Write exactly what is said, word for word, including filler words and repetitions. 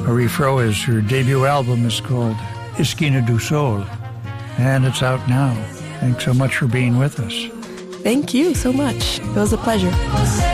Marie Frois, her debut album is called Esquina do Sol, and it's out now. Thanks so much for being with us. Thank you so much. It was a pleasure.